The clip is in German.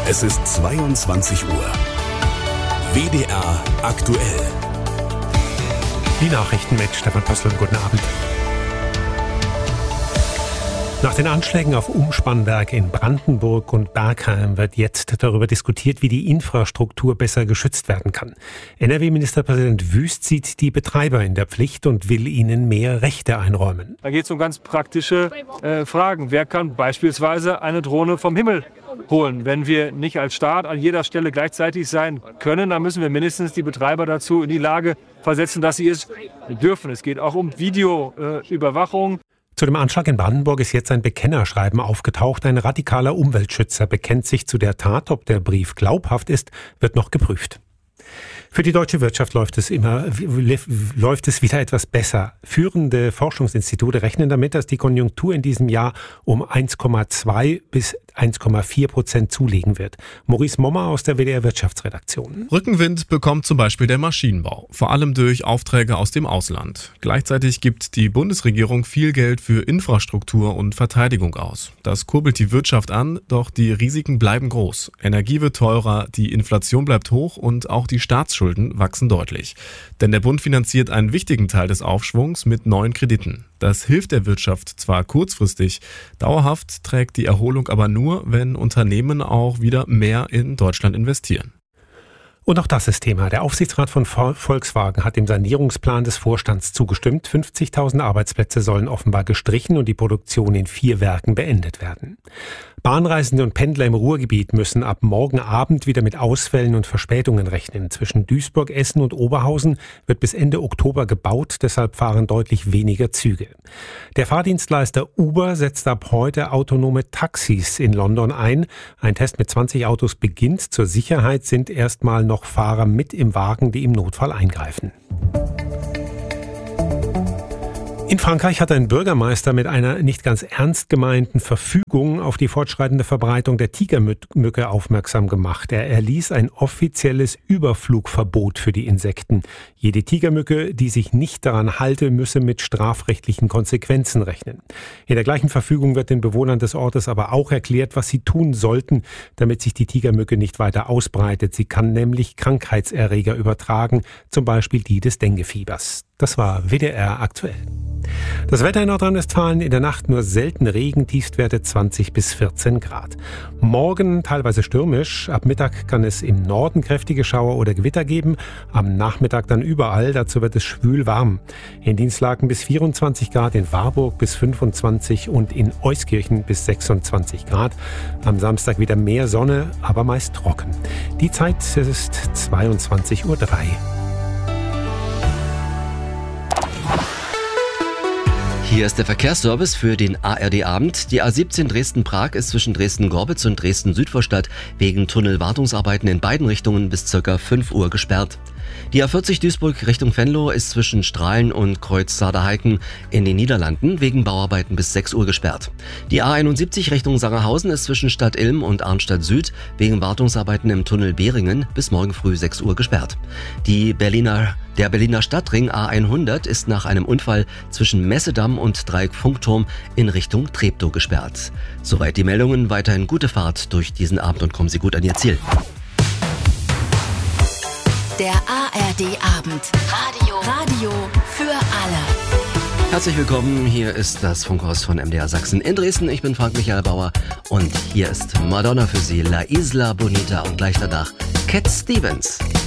Es ist 22 Uhr. WDR aktuell. Die Nachrichten mit Stefan Pössl. Guten Abend. Nach den Anschlägen auf Umspannwerke in Brandenburg und Bergheim wird jetzt darüber diskutiert, wie die Infrastruktur besser geschützt werden kann. NRW-Ministerpräsident Wüst sieht die Betreiber in der Pflicht und will ihnen mehr Rechte einräumen. Da geht es um ganz praktische Fragen. Wer kann beispielsweise eine Drohne vom Himmel holen? Wenn wir nicht als Staat an jeder Stelle gleichzeitig sein können, dann müssen wir mindestens die Betreiber dazu in die Lage versetzen, dass sie es dürfen. Es geht auch um Videoüberwachung. Zu dem Anschlag in Brandenburg ist jetzt ein Bekennerschreiben aufgetaucht. Ein radikaler Umweltschützer bekennt sich zu der Tat. Ob der Brief glaubhaft ist, wird noch geprüft. Für die deutsche Wirtschaft läuft es wieder etwas besser. Führende Forschungsinstitute rechnen damit, dass die Konjunktur in diesem Jahr um 1,2 bis 1,4% zulegen wird. Maurice Mommer aus der WDR Wirtschaftsredaktion. Rückenwind bekommt zum Beispiel der Maschinenbau, vor allem durch Aufträge aus dem Ausland. Gleichzeitig gibt die Bundesregierung viel Geld für Infrastruktur und Verteidigung aus. Das kurbelt die Wirtschaft an, doch die Risiken bleiben groß. Energie wird teurer, die Inflation bleibt hoch und auch die Staatsschulden wachsen deutlich. Denn der Bund finanziert einen wichtigen Teil des Aufschwungs mit neuen Krediten. Das hilft der Wirtschaft zwar kurzfristig, dauerhaft trägt die Erholung aber nur, wenn Unternehmen auch wieder mehr in Deutschland investieren. Und auch das ist Thema. Der Aufsichtsrat von Volkswagen hat dem Sanierungsplan des Vorstands zugestimmt. 50.000 Arbeitsplätze sollen offenbar gestrichen und die Produktion in 4 Werken beendet werden. Bahnreisende und Pendler im Ruhrgebiet müssen ab morgen Abend wieder mit Ausfällen und Verspätungen rechnen. Zwischen Duisburg, Essen und Oberhausen wird bis Ende Oktober gebaut, deshalb fahren deutlich weniger Züge. Der Fahrdienstleister Uber setzt ab heute autonome Taxis in London ein. Ein Test mit 20 Autos beginnt. Zur Sicherheit sind erstmal noch Fahrer mit im Wagen, die im Notfall eingreifen. In Frankreich hat ein Bürgermeister mit einer nicht ganz ernst gemeinten Verfügung auf die fortschreitende Verbreitung der Tigermücke aufmerksam gemacht. Er erließ ein offizielles Überflugverbot für die Insekten. Jede Tigermücke, die sich nicht daran halte, müsse mit strafrechtlichen Konsequenzen rechnen. In der gleichen Verfügung wird den Bewohnern des Ortes aber auch erklärt, was sie tun sollten, damit sich die Tigermücke nicht weiter ausbreitet. Sie kann nämlich Krankheitserreger übertragen, zum Beispiel die des Denguefiebers. Das war WDR aktuell. Das Wetter in Nordrhein-Westfalen: in der Nacht nur selten Regen, Tiefstwerte 20 bis 14 Grad. Morgen teilweise stürmisch, ab Mittag kann es im Norden kräftige Schauer oder Gewitter geben, am Nachmittag dann überall, dazu wird es schwül warm. In Dienstlaken bis 24 Grad, in Warburg bis 25 und in Euskirchen bis 26 Grad. Am Samstag wieder mehr Sonne, aber meist trocken. Die Zeit ist 22:03 Uhr. Hier ist der Verkehrsservice für den ARD-Abend. Die A17 Dresden-Prag ist zwischen Dresden-Gorbitz und Dresden-Südvorstadt wegen Tunnelwartungsarbeiten in beiden Richtungen bis ca. 5 Uhr gesperrt. Die A40 Duisburg Richtung Venlo ist zwischen Strahlen und Kreuz Saarhausen in den Niederlanden wegen Bauarbeiten bis 6 Uhr gesperrt. Die A71 Richtung Sangerhausen ist zwischen Stadt Ilm und Arnstadt Süd wegen Wartungsarbeiten im Tunnel Behringen bis morgen früh 6 Uhr gesperrt. Der Berliner Stadtring A100 ist nach einem Unfall zwischen Messedamm und Dreieck Funkturm in Richtung Treptow gesperrt. Soweit die Meldungen. Weiterhin gute Fahrt durch diesen Abend und kommen Sie gut an Ihr Ziel. Der ARD-Abend. Radio für alle. Herzlich willkommen, hier ist das Funkhaus von MDR Sachsen in Dresden. Ich bin Frank-Michael Bauer und hier ist Madonna für Sie, La Isla Bonita und gleich danach Cat Stevens.